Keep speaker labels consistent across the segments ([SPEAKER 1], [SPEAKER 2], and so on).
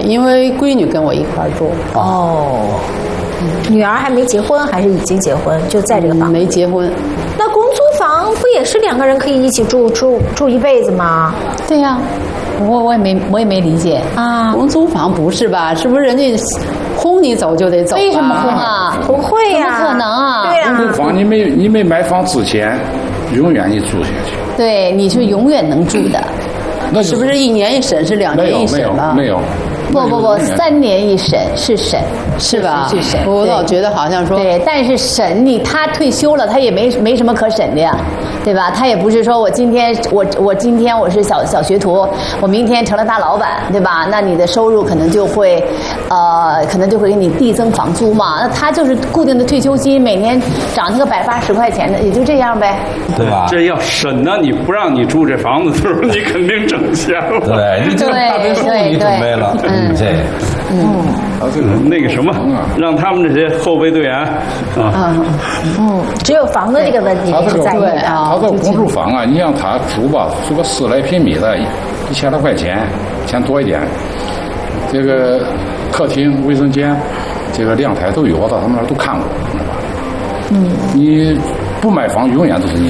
[SPEAKER 1] 因为闺女跟我一块住。
[SPEAKER 2] 哦，女儿还没结婚，还是已经结婚？就在这个房子。
[SPEAKER 1] 没结婚。
[SPEAKER 2] 那公租房不也是2个人可以一起住一辈子吗？
[SPEAKER 1] 对呀。我也没理解啊，公租房不是吧？是不是人家轰你走就得走？
[SPEAKER 3] 为什么轰啊？
[SPEAKER 2] 不会呀，
[SPEAKER 3] 怎么可能啊？
[SPEAKER 2] 对呀，
[SPEAKER 4] 公租房你没买房之前，永远你住下去。
[SPEAKER 3] 对，你是永远能住的。
[SPEAKER 4] 那
[SPEAKER 1] 是不是1年1审是2年1审了？
[SPEAKER 4] 没有。
[SPEAKER 3] 不，3年1审是审，
[SPEAKER 1] 是吧？
[SPEAKER 3] 是审。
[SPEAKER 1] 我老觉得好像说
[SPEAKER 3] 对，但是审他退休了，他也没什么可审的呀，对吧？他也不是说我今天我是小学徒，我明天成了大老板，对吧？那你的收入可能就会给你递增房租嘛。那他就是固定的退休金，每年涨他个180块钱的，也就这样呗，
[SPEAKER 5] 对吧？
[SPEAKER 6] 这要审呢，你不让你住这房子的时候，你肯定挣钱了。
[SPEAKER 5] 对，你这个大别墅你准备了。
[SPEAKER 6] 那个什么，让他们这些后备队员
[SPEAKER 2] 只有房子这个问题是在意的。
[SPEAKER 4] 他这公租房啊，你让他租吧，租个10来平米的，1000多块钱，钱多一点。这个客厅、卫生间，这个阳台都有，我到他们那儿都看过。你不买房，永远都是你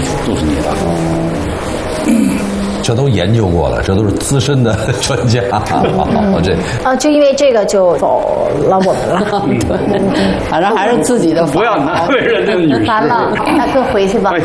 [SPEAKER 4] 的。
[SPEAKER 5] 这都研究过了，这都是资深的专家。
[SPEAKER 2] 就因为这个就走了我们了。
[SPEAKER 1] 反正还是自己的房。
[SPEAKER 6] 不要难为人家女士。
[SPEAKER 3] 完了，大哥回去吧。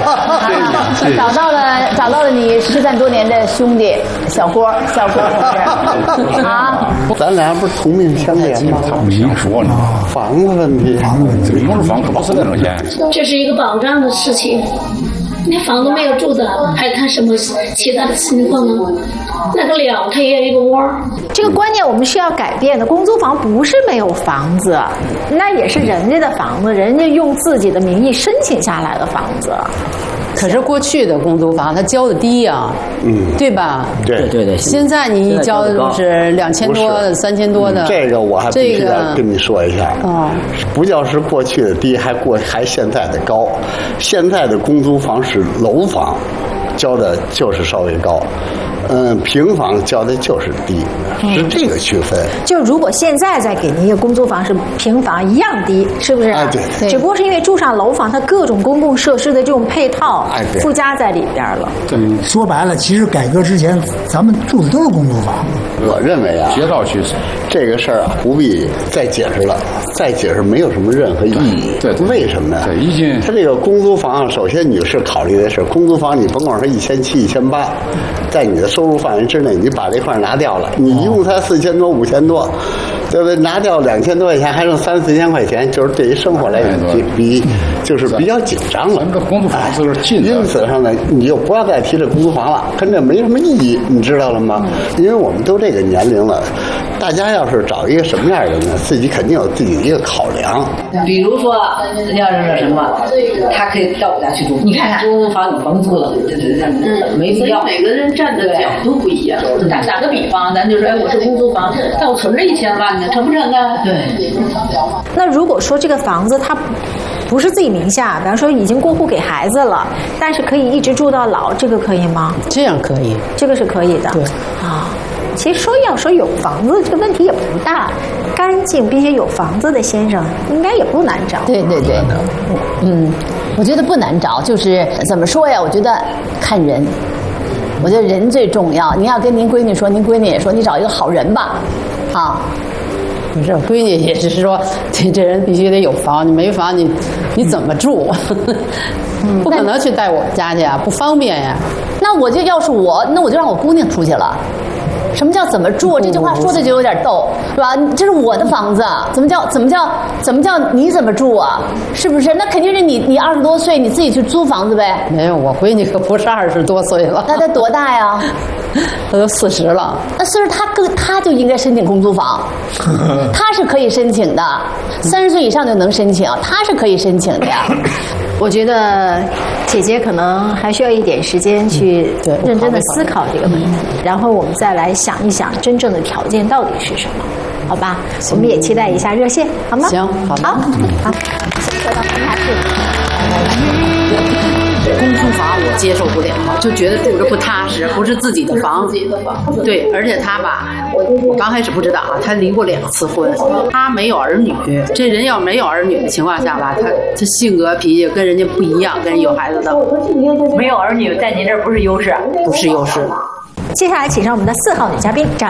[SPEAKER 3] 找到了你失散多年的兄弟小郭同志啊！
[SPEAKER 7] 咱俩不是同命相连吗？
[SPEAKER 4] 他不想说呢，
[SPEAKER 7] 房子问题，
[SPEAKER 4] 这个公租房可不是那种钱。
[SPEAKER 8] 这是一个保障的事情。那房子没有住的，还看什么其他的情况呢？那个了，它也有一个窝。
[SPEAKER 2] 这个观念我们是要改变的。公租房不是没有房子，那也是人家的房子，人家用自己的名义申请下来的房子。
[SPEAKER 1] 可是过去的公租房它交的低呀，对吧？
[SPEAKER 7] 对。
[SPEAKER 1] 现在你一交的是2000多的、3000多的。
[SPEAKER 7] 这个我还必须要跟你说一下，不叫是过去的低，还现在的高。现在的公租房是楼房，交的就是稍微高。平房交的就是低，是这个区分。
[SPEAKER 2] 就如果现在再给您一个公租房是平房一样低，是不是？
[SPEAKER 7] 对。
[SPEAKER 2] 只不过是因为住上楼房，它各种公共设施的这种配套附加在里边了。
[SPEAKER 9] 对，说白了，其实改革之前咱们住的都是公租房。
[SPEAKER 7] 我认为
[SPEAKER 4] 街道区
[SPEAKER 7] 这个事儿不必再解释了，再解释没有什么任何意义。
[SPEAKER 4] 对，
[SPEAKER 7] 为什么呢？
[SPEAKER 4] 对，已经
[SPEAKER 7] 它这个公租房，首先女士考虑的是，公租房你甭管是1700、1800，在你的收入范围之内，你把这块拿掉了，你一共才4000多、5000多，对不对？拿掉2000多块钱，还剩3、4千块钱，就是对于生活来讲就是比较紧张了。
[SPEAKER 4] 这公租房就是近的，
[SPEAKER 7] 因此上呢，你就不要再提这公租房了，跟这没什么意义，你知道了吗？因为我们都这个年龄了，大家要是找一个什么样的人呢，自己肯定有自己的一个考量。
[SPEAKER 10] 比如说，要是什么，他可以到我家去住。你看看公租房你甭租了，没必要。
[SPEAKER 11] 所以每个人站的角度不一样。打个比方，咱就说，我是公租房，但我存着1000万呢，成不成啊？
[SPEAKER 10] 对。
[SPEAKER 2] 那如果说这个房子它不是自己名下，比方说已经过户给孩子了，但是可以一直住到老，这个可以吗？
[SPEAKER 1] 这样可以，
[SPEAKER 2] 这个是可以的。
[SPEAKER 1] 对
[SPEAKER 2] 啊，其实要说有房子，这个问题也不大，干净并且有房子的先生应该也不难找。
[SPEAKER 3] 对，我觉得不难找，就是怎么说呀？我觉得看人。我觉得人最重要。您要跟您闺女说，您闺女也说，你找一个好人吧，啊。
[SPEAKER 1] 不是，闺女也是说，这人必须得有房，你没房你怎么住？不可能去带我们家去啊，不方便呀。
[SPEAKER 3] 那我就要是我，那我就让我姑娘出去了。什么叫怎么住？这句话说的就有点逗，是吧？这是我的房子，怎么叫你怎么住啊？是不是？那肯定是你20多岁，你自己去租房子呗。
[SPEAKER 1] 没有，我闺女可不是20多岁了。
[SPEAKER 3] 那她多大呀？
[SPEAKER 1] 她都40了。
[SPEAKER 3] 那岁数她就应该申请公租房，她是可以申请的，30岁以上就能申请，她是可以申请的呀。
[SPEAKER 2] 我觉得姐姐可能还需要一点时间去认真的思考这个问题，然后我们再来想一想真正的条件到底是什么，好吧？我们也期待一下热线，好吗？
[SPEAKER 1] 行，好，
[SPEAKER 2] 好，先回到平台室。
[SPEAKER 1] 公租房我接受不了，就觉得住着不踏实，不是自己的房。对，而且他吧，我刚开始不知道啊，他离过2次婚，他没有儿女。这人要没有儿女的情况下吧，他性格脾气跟人家不一样，跟人有孩子的。
[SPEAKER 12] 没有儿女在您这儿不是优势，
[SPEAKER 1] 不是优势。
[SPEAKER 2] 接下来请上我们的4号女嘉宾张